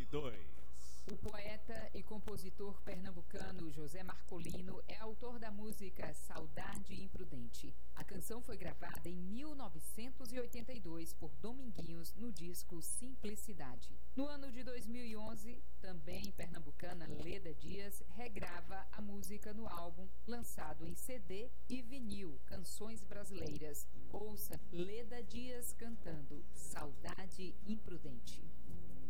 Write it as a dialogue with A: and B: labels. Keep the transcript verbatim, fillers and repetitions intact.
A: dois.
B: O poeta e compositor pernambucano José Marcolino é autor da música Saudade Imprudente. A canção foi gravada em mil novecentos e oitenta e dois por Dominguinhos no disco Simplicidade. No ano de dois mil e onze, também pernambucana Leda Dias regrava a música no álbum lançado em C D e vinil Canções Brasileiras. Ouça Leda Dias cantando Saudade Imprudente.